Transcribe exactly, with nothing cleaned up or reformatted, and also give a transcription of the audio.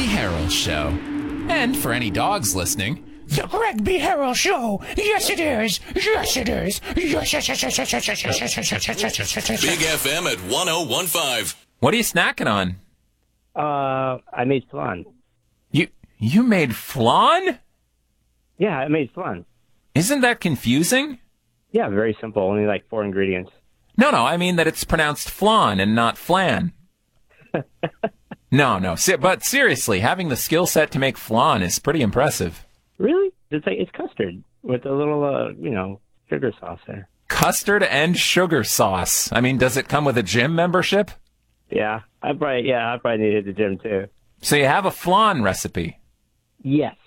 B. Harrell Show. And for any dogs listening, The Greg B. Harrell Show. Yes, it is. Yes, it is. Yes, yes, yes, yes, yes, yes, yes, yes, yes, yes, yes, yes, yes, yes. Big F M at one oh one five. What are you snacking on? Uh, I made flan. You you made flan? Yeah, I made flan. Isn't that confusing? Yeah, very simple. Only like four ingredients. No, no, I mean that it's pronounced flan and not flan. No, no, se- but seriously, having the skill set to make flan is pretty impressive. Really? It's like it's custard with a little, uh, you know, sugar sauce there. Custard and sugar sauce. I mean, does it come with a gym membership? Yeah, I probably yeah, I probably needed the gym too. So you have a flan recipe. Yes.